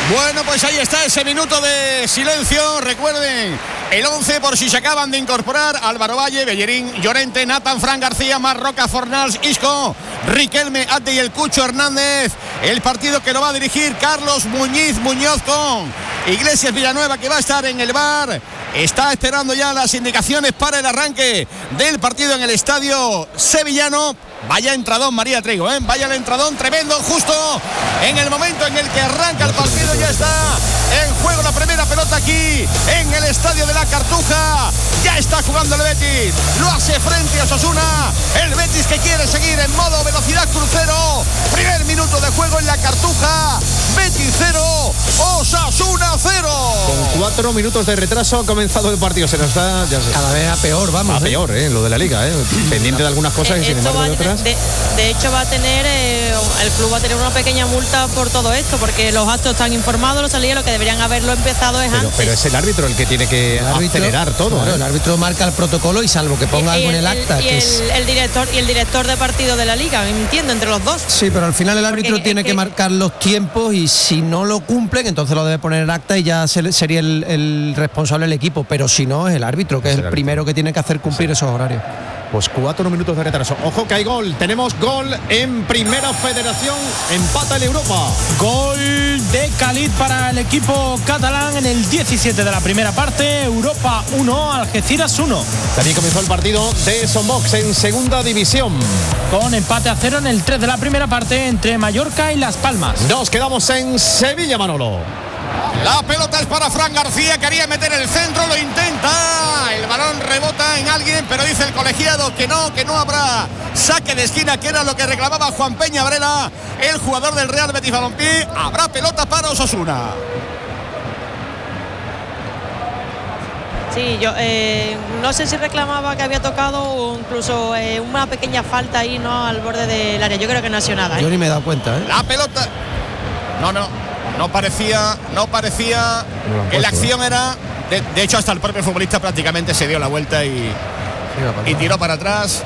Bueno, pues ahí está ese minuto de silencio. Recuerden, el 11 por si se acaban de incorporar: Álvaro Valle, Bellerín, Llorente, Nathan, Fran García, Marroca, Fornals, Isco, Riquelme, Adde y el Cucho Hernández. El partido que lo va a dirigir Carlos Muñoz con Iglesias Villanueva, que va a estar en el bar. Está esperando ya las indicaciones para el arranque del partido en el estadio sevillano. Vaya entradón, María Trigo, vaya el entradón tremendo, justo en el momento en el que arranca el partido. Ya está en juego la primera pelota aquí en el estadio de la Cartuja. Ya está jugando el Betis, lo hace frente a Osasuna. El Betis que quiere seguir en modo velocidad crucero. Primer minuto de juego en la Cartuja. Betis 0, Osasuna 0. Con 4 minutos de retraso ha comenzado el partido. Se nos está cada vez a peor, vamos. A peor, lo de la liga, pendiente de algunas cosas y sin embargo de otras. De hecho va a tener el club va a tener una pequeña multa por todo esto, porque los actos están informados, lo salía, lo que deberían haberlo empezado es antes. Pero es el árbitro el que tiene que acelerar todo. Claro, el árbitro marca el protocolo y salvo que ponga algo en el acta. El director de partido de la liga, entiendo, entre los dos. Sí, pero al final el árbitro tiene que marcar los tiempos y si no lo cumplen, entonces lo debe poner en acta y ya sería el responsable del equipo. Pero si no, es el árbitro, que es el primero que tiene que hacer cumplir esos horarios. Pues 4 minutos de retraso. Ojo que hay gol. Tenemos gol en Primera Federación. Empata el Europa. Gol de Khalid para el equipo catalán en el 17 de la primera parte. Europa 1, Algeciras 1. También comenzó el partido de Sombox en segunda división. Con empate a 0 en el 3 de la primera parte entre Mallorca y Las Palmas. Nos quedamos en Sevilla, Manolo. La pelota es para Fran García, quería meter el centro, lo intenta, el balón rebota en alguien, pero dice el colegiado que no habrá saque de esquina, que era lo que reclamaba Juan Peña Varela, el jugador del Real Betis Balompié. Habrá pelota para Osasuna. Sí, yo no sé si reclamaba que había tocado o incluso una pequeña falta ahí, ¿no?, al borde del área. Yo creo que no ha sido nada. Yo ni me he dado cuenta. La pelota... No parecía que la acción era... De hecho, hasta el propio futbolista prácticamente se dio la vuelta y tiró para atrás.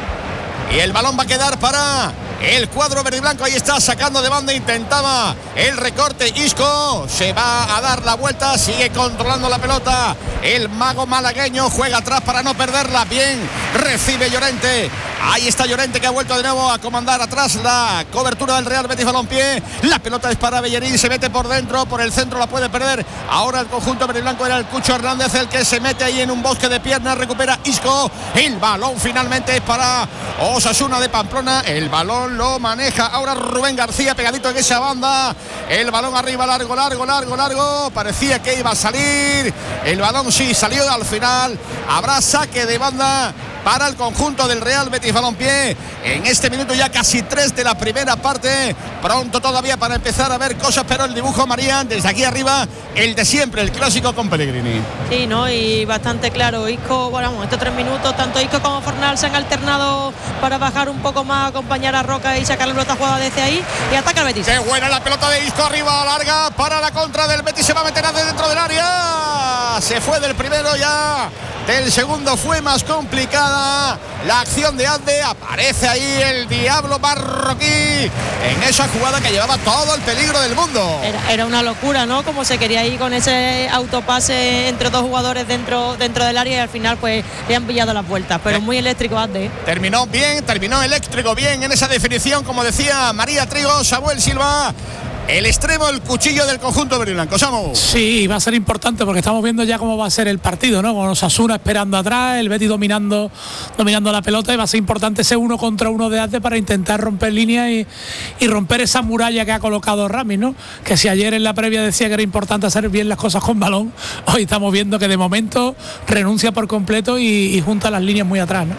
Y el balón va a quedar para el cuadro verde y blanco. Ahí está, sacando de banda, intentaba el recorte. Isco se va a dar la vuelta, sigue controlando la pelota. El mago malagueño juega atrás para no perderla. Bien, recibe Llorente. Ahí está Llorente, que ha vuelto de nuevo a comandar atrás la cobertura del Real Betis Balompié. La pelota es para Bellerín, se mete por dentro, por el centro la puede perder. Ahora el conjunto verde y blanco, era el Cucho Hernández el que se mete ahí en un bosque de piernas. Recupera Isco. El balón finalmente es para Osasuna de Pamplona. El balón lo maneja ahora Rubén García, pegadito en esa banda. El balón arriba, largo. Parecía que iba a salir. El balón sí salió al final. Habrá saque de banda para el conjunto del Real Betis Balompié. En este minuto ya casi 3 de la primera parte. Pronto todavía para empezar a ver cosas, pero el dibujo, María, desde aquí arriba, el de siempre, el clásico con Pellegrini. Sí, ¿no? Y bastante claro. Isco, bueno, estos 3 minutos, tanto Isco como Fornal se han alternado para bajar un poco más, acompañar a Roca y sacar la pelota jugada desde ahí. Y ataca el Betis. Qué buena la pelota de Isco, arriba, larga, para la contra del Betis. Se va a meter dentro del área. Se fue del primero ya. Del segundo fue más complicada la acción de Adde. Aparece ahí el diablo marroquí en esa jugada que llevaba todo el peligro del mundo. Era una locura, ¿no? Como se quería ir con ese autopase entre dos jugadores dentro del área y al final pues le han pillado las vueltas. Pero muy eléctrico Adde. Terminó eléctrico bien en esa definición, como decía María Trigo. Samuel Silva, el extremo, el cuchillo del conjunto verde y blanco. Samu. Sí, va a ser importante porque estamos viendo ya cómo va a ser el partido, ¿no? Con Osasuna esperando atrás, el Betis dominando la pelota, y va a ser importante ese 1 contra 1 de Adde para intentar romper líneas y romper esa muralla que ha colocado Ramis, ¿no? Que si ayer en la previa decía que era importante hacer bien las cosas con balón, hoy estamos viendo que de momento renuncia por completo y junta las líneas muy atrás, ¿no?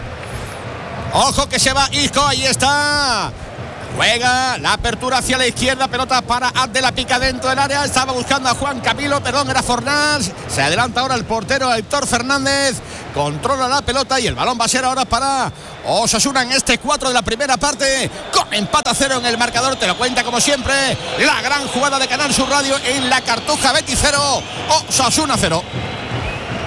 Ojo que se va Isco, ahí está. Juega la apertura hacia la izquierda, pelota para Adde, la pica dentro del área, estaba buscando a Juan Camilo, era Fornals, se adelanta ahora el portero Héctor Fernández, controla la pelota y el balón va a ser ahora para Osasuna en este 4 de la primera parte, con empate a 0 en el marcador. Te lo cuenta como siempre la gran jugada de Canal Sur Radio en la Cartuja. Betis 0, Osasuna 0.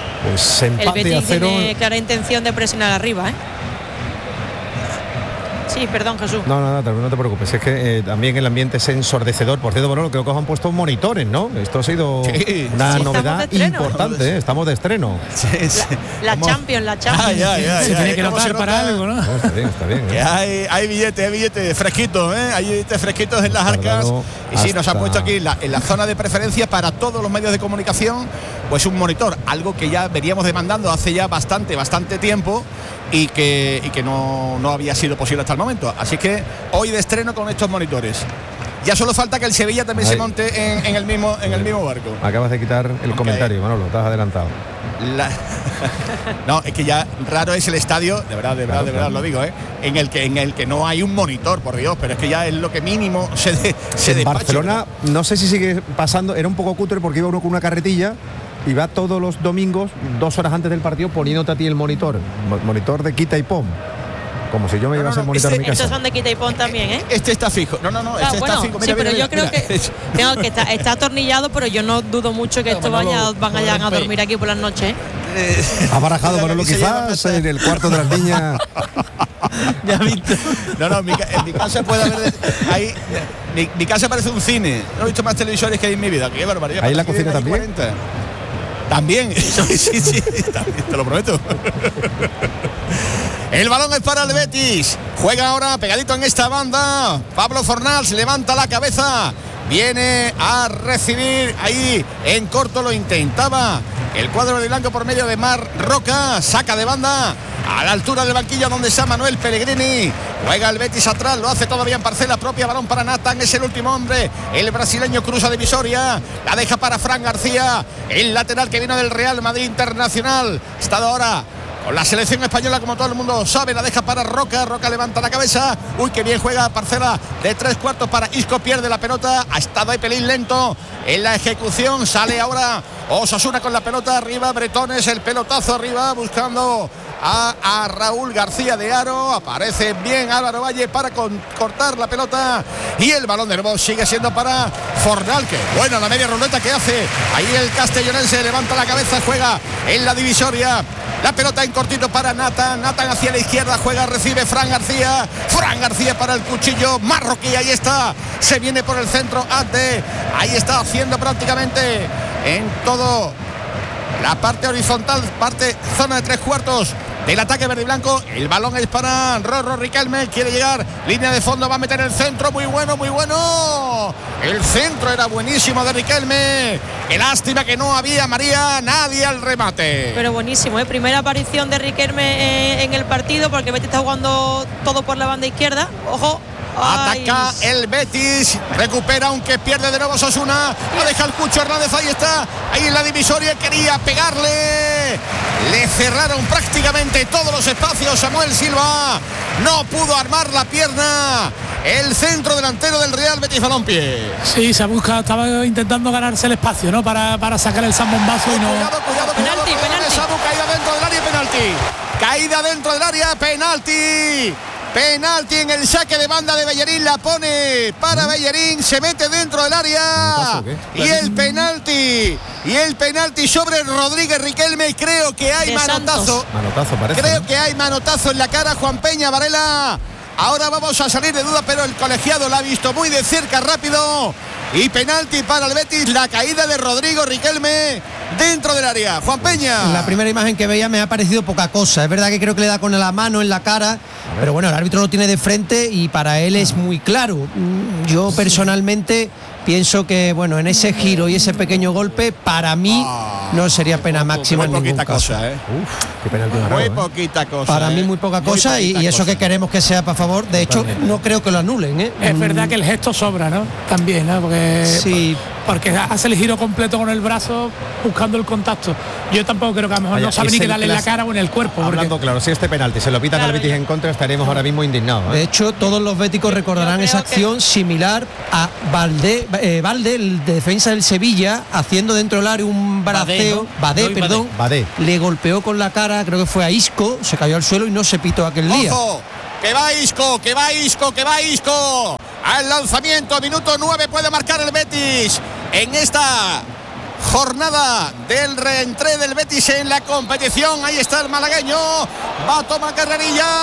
Pues empate el Betis a 0. Tiene clara intención de presionar arriba, ¿eh? Sí, perdón, Jesús. No te preocupes, es que también el ambiente es ensordecedor. Por cierto, bueno, creo que os han puesto monitores, ¿no? Esto ha sido una novedad importante, estamos de estreno. La Champions. Se tiene que notar para algo, ¿no? Está bien. Que hay billetes fresquitos, hay billetes fresquitos en las arcas. Y sí, nos ha puesto aquí en la zona de preferencia para todos los medios de comunicación, pues un monitor, algo que ya veníamos demandando hace ya bastante tiempo y que no había sido posible hasta el momento. Así que hoy de estreno con estos monitores. Ya solo falta que el Sevilla también se monte en el mismo barco. Acabas de quitar el comentario, Manolo, te has adelantado. No, es que ya raro es el estadio, de verdad lo digo, en el que no hay un monitor, por Dios, pero es que ya es lo que mínimo se despacha. Barcelona, no sé si sigue pasando, era un poco cutre porque iba uno con una carretilla y va todos los domingos, 2 horas antes del partido, poniéndote a ti el monitor de quita y pon. Como si yo me llevase el monitor a mi casa. Estos son de quita y pon también, ¿eh? Este está fijo. No, este está fijo. Mira, sí, pero yo creo que está atornillado, pero yo no dudo mucho que esto van a dormir aquí por las noches. Ha barajado Manolo quizás en el cuarto de las niñas. Ya visto. En mi casa puede haber ahí. Mi casa parece un cine. No he visto más televisores que hay en mi vida. Qué barbaridad. ¿Ahí en la cocina también? 40. También. Sí, también, te lo prometo. El balón es para el Betis. Juega ahora pegadito en esta banda. Pablo Fornals levanta la cabeza. Viene a recibir ahí en corto, lo intentaba el cuadro de blanco por medio de Mar Roca. Saca de banda a la altura del banquillo donde está Manuel Pellegrini. Juega el Betis atrás, lo hace todavía en parcela propia. Balón para Nathan, es el último hombre. El brasileño cruza divisoria. La deja para Fran García, el lateral que vino del Real Madrid Internacional. Estado ahora con la selección española, como todo el mundo sabe. La deja para Roca. Roca levanta la cabeza. Uy, qué bien juega parcela de 3/4 para Isco. Pierde la pelota. Ha estado ahí pelín lento en la ejecución. Sale ahora Osasuna con la pelota arriba. Bretones, el pelotazo arriba buscando a Raúl García de Haro. Aparece bien Álvaro Valle para cortar la pelota. Y el balón de nuevo sigue siendo para Fornal. Que bueno, la media ruleta que hace. Ahí el castellonense levanta la cabeza. Juega en la divisoria. La pelota en cortito para Nathan. Nathan hacia la izquierda. Juega, recibe Fran García. Fran García para el cuchillo marroquí. Ahí está. Se viene por el centro. Ante. Ahí está haciendo prácticamente en todo la parte horizontal. Parte zona de 3/4 del ataque verde y blanco. El balón es para Rorro Riquelme. Quiere llegar. Línea de fondo. Va a meter el centro. Muy bueno. El centro era buenísimo de Riquelme. Qué lástima que no había nadie al remate. Pero buenísimo, ¿eh? Primera aparición de Riquelme en el partido, porque Betis está jugando todo por la banda izquierda. Ojo. Ataca el Betis, recupera aunque pierde de nuevo Osasuna, lo deja el Cucho Hernández, ahí está, ahí en la divisoria, quería pegarle, le cerraron prácticamente todos los espacios. Samuel Silva no pudo armar la pierna, el centro delantero del Real Betis Balompié. Sí, estaba intentando ganarse el espacio, ¿no? Para sacar el zambombazo y no. Cuidado, penalti. Samu, caída dentro del área, caída dentro del área, penalti en el saque de banda de Bellerín. La pone para Bellerín, se mete dentro del área. Y el penalti sobre Rodríguez Riquelme. Creo que hay manotazo parece. Creo que hay manotazo en la cara. Juan Peña Varela. Ahora vamos a salir de duda, pero el colegiado la ha visto muy de cerca, rápido. Y penalti para el Betis, la caída de Rodrigo Riquelme dentro del área. Juan Peña. La primera imagen que veía me ha parecido poca cosa. Es verdad que creo que le da con la mano en la cara, pero bueno, el árbitro lo tiene de frente y para él es muy claro. Yo personalmente pienso que, bueno, en ese giro y ese pequeño golpe, para mí no sería pena máxima en ningún caso. Qué penalti muy poquita cosa. Para mí muy poca cosa y eso que queremos que sea para favor. De hecho, no creo que lo anulen. Es verdad que el gesto sobra, ¿no? También, ¿no? Porque hace el giro completo con el brazo buscando el contacto. Yo tampoco creo que a lo mejor no sabe ni que darle en la cara o en el cuerpo. Hablando claro, si este penalti se lo pitan al Betis en contra, estaremos ahora mismo indignados. De hecho, todos los béticos recordarán esa acción similar a Valde, el defensa del Sevilla, haciendo dentro del área un braceo. Badé. Le golpeó con la cara, creo que fue a Isco, se cayó al suelo y no se pitó aquel día. ¡Ojo! Que va Isco. Al lanzamiento, minuto 9, puede marcar el Betis en esta jornada del reentré del Betis en la competición. Ahí está el malagueño, va a tomar carrerilla.